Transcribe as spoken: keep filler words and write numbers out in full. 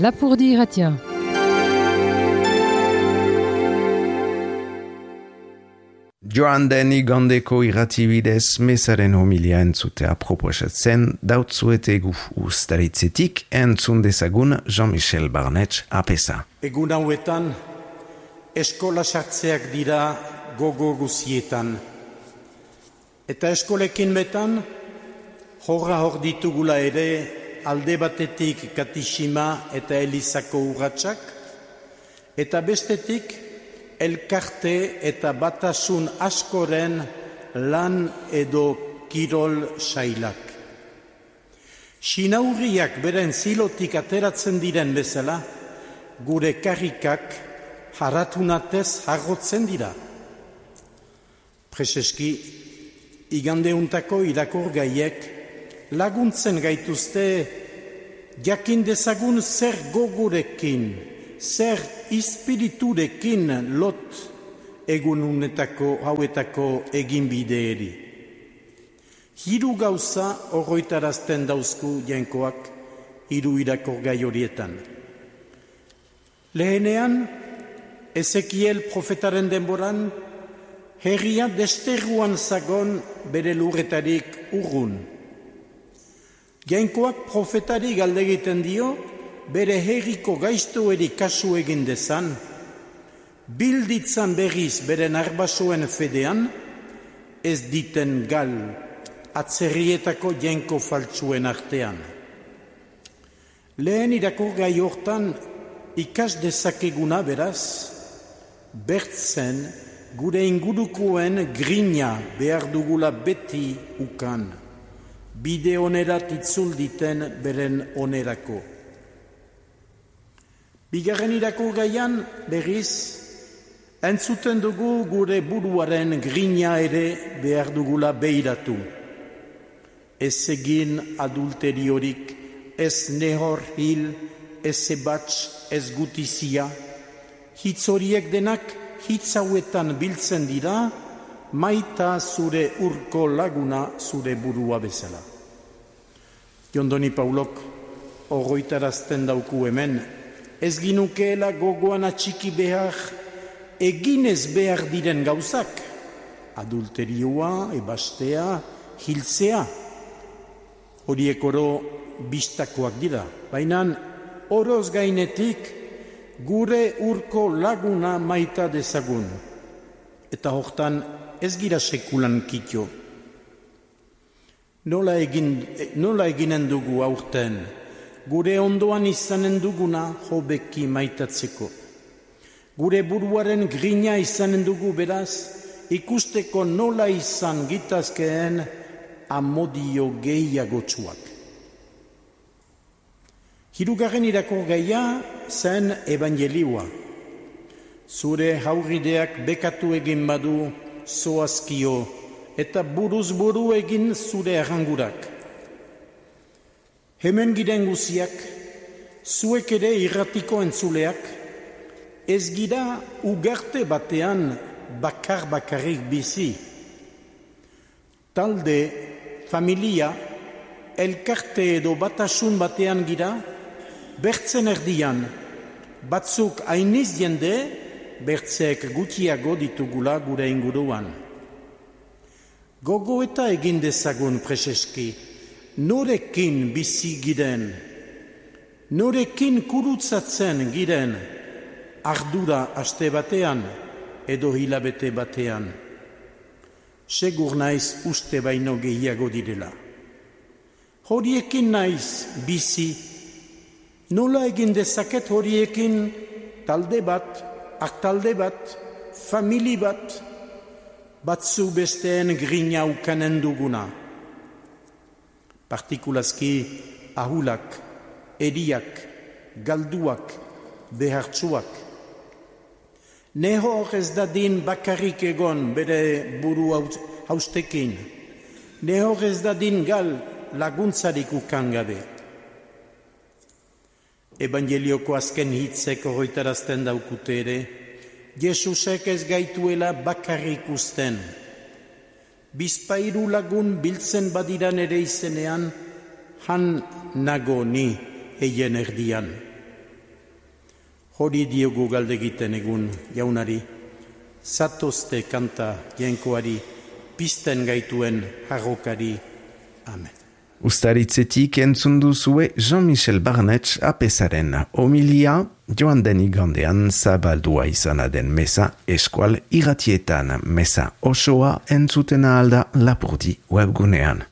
Lapurdi irratia. Joan den igandeko irratibidez mesaren homilia entzutea proposatzen dautzuetegu ustaritzetik entzun dezagun Jean-Michel Barnetx apesa. Egun hauetan, eskola sartzeak dira gogo guzietan. Eta eskolekin betan, jorra hor ditugula ere alde batetik katixima eta elizako urratsak, eta bestetik elkarte eta batasun askoren lan edo kirol sailak. Sinaurriak beren zilotik ateratzen diren bezala, gure karrikak haratunatez harrotzen dira. Preseski, igandeuntako irakurgaiek laguntzen gaituzte jakin dezagun zer gogorekin, zer ispiriturekin lot egununetako hauetako eginbideeri. Hiru gauza horroitarazten dauzku jainkoak hiru irakurgai horietan. Lehenean, Ezekiel profetaren denboran, herria desterruan zagon bere lurretarik urrun. Jainkoak profetari galdegiten dio, bere herriko gaiztoeri kasu egin dezan, bilditzan berriz beren arbasoen fedean, ez diten gal atzerrietako jainko faltsuen artean. Lehen irakurgai hortan ikas dezakeguna beraz, bertzen gure ingurukoen grina behar dugula beti ukan, bide onerat itzul diten beren onerako. Bigarren irakurgaian berriz, entzuten dugu gure buruaren grina ere behar dugula behiratu. Ez egin adulteriorik, ez nehor hil, ez ebatx, ez gutizia. Hitz horiek denak hitz hauetan biltzen dira, maita zure urko laguna zure burua bezala. Jondoni Paulok horroitarazten dauku hemen, ez ginukeela gogoan atxiki behar, eginez behar diren gauzak, adulterioa, ebastea, hiltzea, horiek oro bistakoak dira, baina oroz gainetik gure urko laguna maita dezagun, eta hortan ez gira sekulan kitio. Nola, egin, nola eginen dugu aurten, gure ondoan izanen duguna hobeki maitatzeko. Gure buruaren grina izanen dugu beraz, ikusteko nola izan gitazkeen amodio gehiagotsuak. Hirugarren irakurgaia zen evangelioa. Zure haurrideak bekatu egin badu zoazkio eta buruz buru egin zure errangurak. Hemen giren guziak, zuek ere irratiko entzuleak, ez gira ugarte batean bakar bakarrik bizi. Talde, familia, elkarte edo batasun batean gira, bertzen erdian, batzuk hainiz jende, bertzek gutxiago ditugula gure inguruan. Gogo eta egin dezagun preseski, norekin bizi giren, norekin kurutzatzen giren, ardura aste batean edo hilabete batean. Segur naiz uste baino gehiago direla. Horiekin naiz bizi, nola egin dezaket horiekin talde bat, aktalde bat, famili bat, batzu besteen grina ukanen duguna. Partikulazki ahulak, eriak, galduak, behartsuak. Nehor ez dadin bakarrik egon bere buru haustekin. Nehor ez dadin gal laguntzarik ukan gabe. Evangelioko azken hitzek horretarazten daukute ere, Jesusek ez gaituela bakarrik usten. Bizpairu lagun biltzen badiran ere izenean, han nago ni eien erdian. Hori diogu galdegiten egun jaunari, zatozte kanta jainkoari, pizten gaituen harrokari. Amen. Ustaritzetik entzun duzue Jean-Michel Barnetx apesaren homilia, joan den igandean zabaldua izana den mesa eskual irratietan, mesa osoa entzutena alda Lapurdi webgunean.